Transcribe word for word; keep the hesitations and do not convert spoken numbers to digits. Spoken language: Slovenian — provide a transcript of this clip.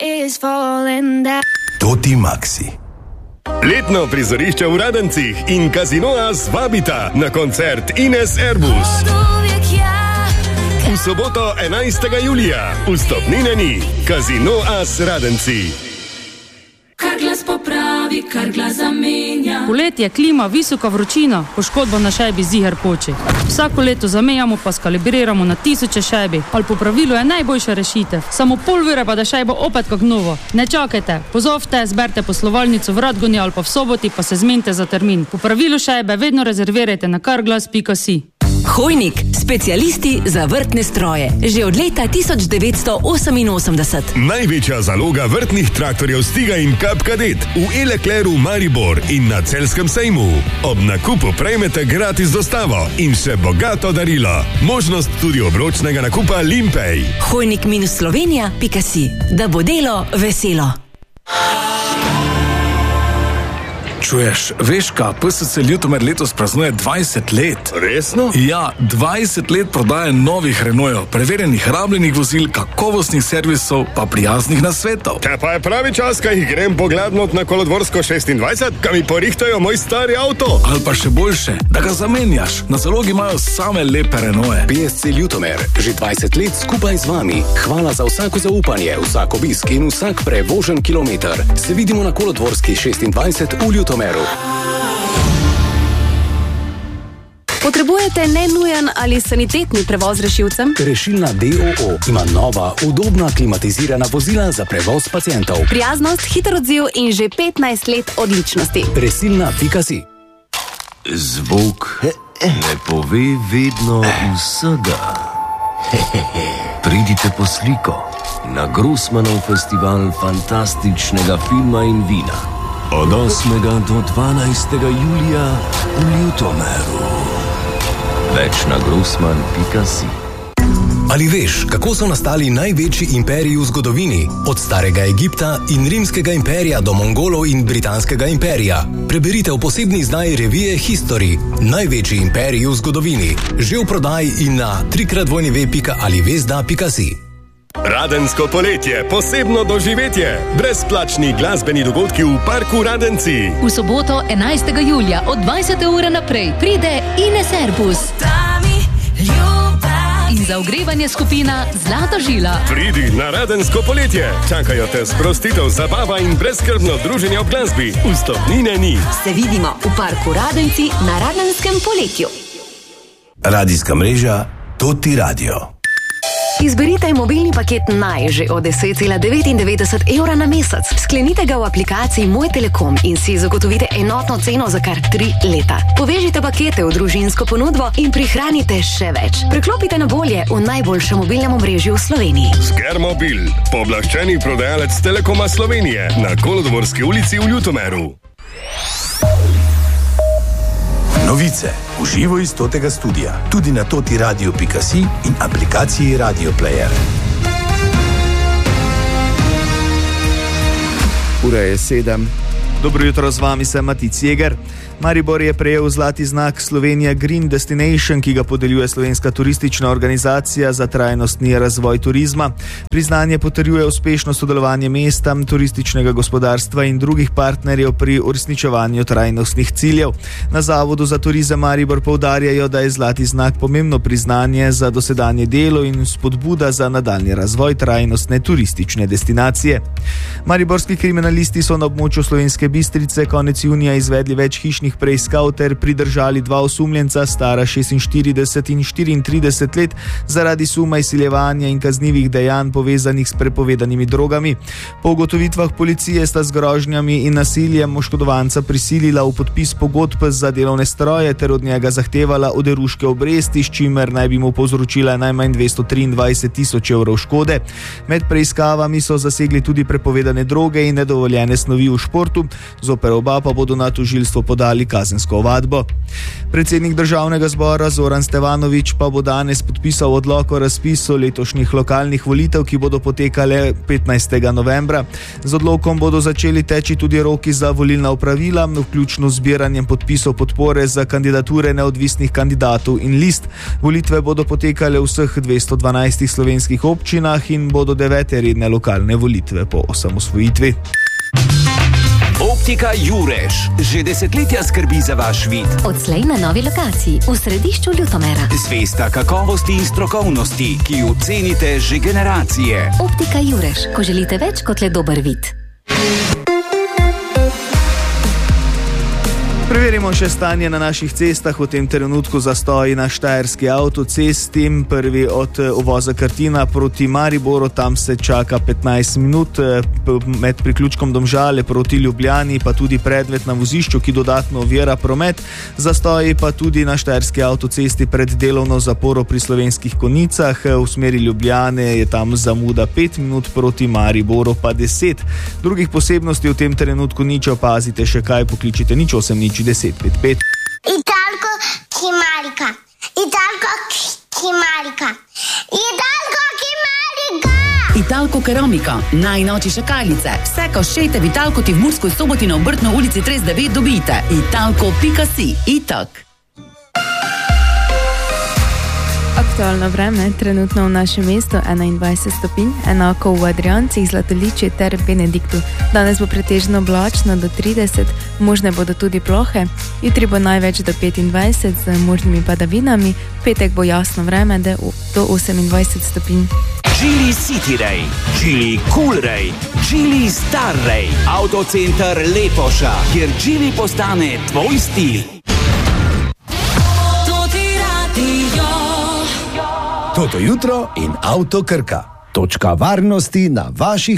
is falling down. Toti Maxi. Letno prizorišče v Radencih in Casino As vabita na koncert Ines Airbus. V soboto enajstega julija vstopnine ni. Casino As Radenci. Kar glas popravi, kar glas zamenja. Poletje, klima, visoka vročina, poškodba na šajbi ziher poče. Vsako leto zamenjamo pa skalibriramo na tisoče šajbi. Ali po pravilu je najboljša rešitev. Samo pol ure pa da šajbo opet kak novo. Ne čakajte, pozovte, zberte poslovalnico v Radgoni ali pa v Soboti pa se zmenite za termin. Po pravilu šajbe vedno rezervirajte na carglass pika si. Hojnik, specialisti za vrtne stroje. Že od leta tisoč devetsto oseminosemdeset. Največja zaloga vrtnih traktorjev Stiga in Kap Kadet v E-Leclercu Maribor in na Celjskem sejmu. Ob nakupu prejmete gratis dostavo in še bogato darilo. Možnost tudi obročnega nakupa Limpej. Hojnik minus slovenija pika si. Da bo delo veselo. Čuješ, veš kaj, P S C Ljutomer letos praznuje dvajset let. Resno? Ja, dvajset let prodaje novih Renaultov, preverjenih rabljenih vozil, kakovostnih servisov, pa prijaznih nasvetov. Te pa je pravi čas, kaj jih grem poglednot na Kolodvorsko šestindvajset, kaj mi porihtajo moj stari avto. Ali pa še boljše, da ga zamenjaš. Na zalogi imajo same lepe Renaultje. P S C Ljutomer, že dvajset let skupaj z vami. Hvala za vsako zaupanje, vsak obisk in vsak prevožen kilometer. Se vidimo na Kolodvorski šestindvajset v Ljutomeru. Potrebujete nenujen ali sanitetni prevoz rešilcem? Rešilna D O O ima nova, udobna, klimatizirana vozila za prevoz pacientov. Prijaznost, hiter odziv in že petnajst let odličnosti. Rešilna pika si. Zvok ne pove vedno vsega. Pridite po sliko na Grossmanov festival fantastičnega filma in vina. Od osmega do dvanajstega julija v Ljutomeru. Več na grossman pika si. Ali veš, kako so nastali največji imperiji v zgodovini? Od starega Egipta in rimskega imperija do Mongolov in britanskega imperija. Preberite v posebni izdaji revije History. Največji imperiji v zgodovini. Že v prodaji in na trikrat dvojni ve pika ali vezda pika si. Radensko poletje, posebno doživetje. Brezplačni glasbeni dogodki v parku Radenci. V soboto enajstega julija od dvajsete ure naprej pride Ines Airbus. In za ogrevanje skupina Zlata žila. Pridi na Radensko poletje. Čakajo te sprostitev, zabava in brezskrbno druženje ob glasbi. Vstopnine ni. Se vidimo v parku Radenci na Radenskem poletju. Radijska mreža Toti Radio. Izberite mobilni paket Naj že od deset cela devetindevetdeset evra na mesec. Sklenite ga v aplikaciji Moj Telekom in si zagotovite enotno ceno za kar tri leta. Povežite pakete v družinsko ponudbo in prihranite še več. Preklopite na bolje v najboljšem mobilnem omrežju v Sloveniji. Skermobil, pooblaščeni prodajalec Telekoma Slovenije na Kolodvorski ulici v Ljutomeru. Novice v živo iz Totega studia, tudi na toti radio pika si in aplikaciji Radio Player. Ura je sedem. Dobro jutro, z vami sem Matic Jeger. Maribor je prejel zlati znak Slovenija Green Destination, ki ga podeljuje Slovenska turistična organizacija za trajnostni razvoj turizma. Priznanje potrjuje uspešno sodelovanje mesta, turističnega gospodarstva in drugih partnerjev pri uresničevanju trajnostnih ciljev. Na Zavodu za turizem Maribor poudarjajo, da je zlati znak pomembno priznanje za dosedanje delo in spodbuda za nadaljnji razvoj trajnostne turistične destinacije. Mariborski kriminalisti so na območju Slovenske Bistrice konec junija izvedli več hišnih preiskav ter pridržali dva osumljenca, stara šestinštirideset in štiriintrideset let, zaradi suma izsiljevanja in kaznivih dejanj povezanih s prepovedanimi drogami. Po ugotovitvah policije sta z grožnjami in nasiljem oškodovanca prisilila v podpis pogodb za delovne stroje ter od njega zahtevala oderuške obresti, s čimer naj bi mu povzročila najmanj dvesto triindvajset tisoč evrov škode. Med preiskavami so zasegli tudi prepovedane droge in nedovoljene snovi v športu. Zoper oba pa bodo na tožilstvo podali kazensko ovadbo. Predsednik državnega zbora Zoran Stevanović pa bo danes podpisal odlok o razpisu letošnjih lokalnih volitev, ki bodo potekale petnajstega novembra. Z odlokom bodo začeli teči tudi roki za volilna opravila, vključno z zbiranjem podpisov podpore za kandidature neodvisnih kandidatov in list. Volitve bodo potekale v vseh dvesto dvanajstih slovenskih občinah in bodo devete redne lokalne volitve po osamosvojitvi. Optika Jurež že desetletja skrbi za vaš vid. Odslej na novi lokaciji v središču Ljutomera. Zvesta kakovosti in strokovnosti, ki jo cenite že generacije. Optika Jurež, ko želite več kot le dober vid. Preverimo še stanje na naših cestah, v tem trenutku zastoji na štajerski avtocesti. Prvi od uvoza Krtina proti Mariboru, tam se čaka petnajst minut, med priključkom Domžale proti Ljubljani pa tudi predmet na vozišču, ki dodatno ovira promet. Zastoji pa tudi na štajerski avtocesti pred delovno zaporo pri Slovenskih Konjicah. V smeri Ljubljane je tam zamuda pet minut, proti Mariboru pa deset. Drugih posebnosti v tem trenutku nič, opazite še kaj, pokličite nič osem nič deset pet pet. Italko Kimarika, Italko Kimarika, Italko Kimarika. Italko Keramika, najnovejše šakalice. Vse, ko šejte v Italko, ti v Murskoj Soboti na Obrtno ulici trideset devet dobite. Italko pika si, Itak. Aktualno vreme, trenutno v našem mestu enaindvajset stopinj, enako v Adriancih, Zlatoličju ter Benediktu. Danes bo pretežno oblačno do trideset, možne bodo tudi plohe. Jutri bo največ do petindvajset z možnimi padavinami, petek bo jasno vreme do osemindvajset stopinj. Geely City Ray, Geely Cool Ray, Geely Star Ray, Autocenter Lepoša, kjer Geely postane tvoj stil. Toto jutro in Avto Krka. Točka varnosti na vaših